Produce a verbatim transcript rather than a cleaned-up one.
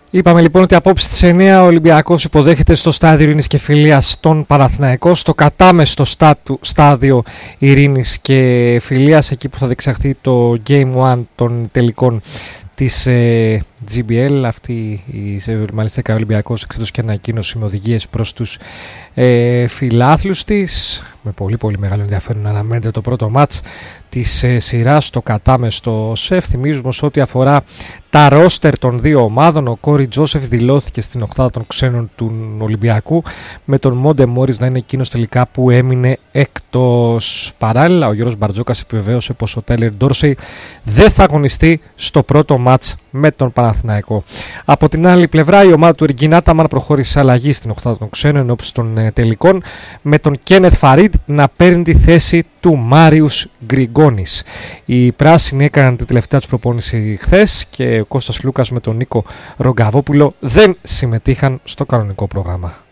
Είπαμε λοιπόν ότι απόψε στις εννιά ο Ολυμπιακός υποδέχεται στο στάδιο Ειρήνης και Φιλίας τον Παναθηναϊκό, στο κατάμεστο στάδιο Ειρήνης και Φιλίας, εκεί που θα διεξαχθεί το Game ένα των τελικών της ε, τζι μπι ελ. Αυτή η μάλιστα ο Ολυμπιακός εξέδωσε και ανακοίνωση με οδηγίες προς τους ε, φιλάθλους της. Με πολύ πολύ μεγάλο ενδιαφέρον αναμένεται το πρώτο μάτς της ε, σειράς στο κατάμεστο ΣΕΦ. Θυμίζουμε ότι αφορά τα ρόστερ των δύο ομάδων. Ο Κόρι Τζόσεφ δηλώθηκε στην οκτάδα των ξένων του Ολυμπιακού, με τον Μόντε Μόρις να είναι εκείνος τελικά που έμεινε εκτός. Παράλληλα, ο Γιώργος Μπαρτζόκας επιβεβαίωσε πως ο Τέλερ Ντόρσεϊ δεν θα αγωνιστεί στο πρώτο μάτς με τον Παναθηναϊκό. Από την άλλη πλευρά, η ομάδα του Εργκίν Άταμαν προχώρησε σε αλλαγή στην οκτάδα των ξένων ενώπιση των ε, τελικών, με τον Κένεθ Φαρίντ να παίρνει τη θέση του Μάριους Γκριγκόνης. Οι πράσινοι έκαναν τη τελευταία τους προπόνηση χθες και ο Κώστας Λούκας με τον Νίκο Ρογκαβόπουλο δεν συμμετείχαν στο κανονικό πρόγραμμα.